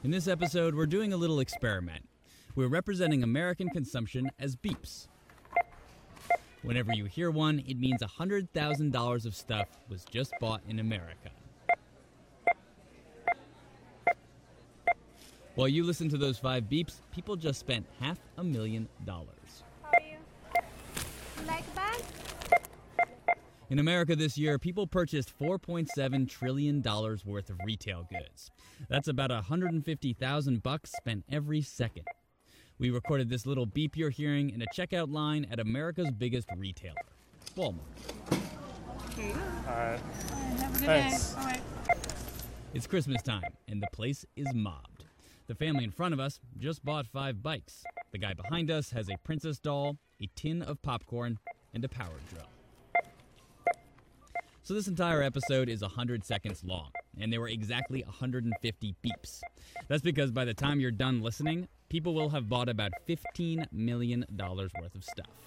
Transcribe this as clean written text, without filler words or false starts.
In this episode, we're doing a little experiment. We're representing American consumption as beeps. Whenever you hear one, it means $100,000 of stuff was just bought in America. While you listen to those 5 beeps, people just spent $500,000. How are you? You like a bag? In America this year, people purchased $4.7 trillion worth of retail goods. That's about $150,000 spent every second. We recorded this little beep you're hearing in a checkout line at America's biggest retailer, Walmart. Here you go. All right. Have a good Thanks. day. All right. It's Christmas time, and the place is mobbed. The family in front of us just bought 5 bikes. The guy behind us has a princess doll, a tin of popcorn, and a power drill. So this entire episode is 100 seconds long, and there were exactly 150 beeps. That's because by the time you're done listening, people will have bought about $15 million worth of stuff.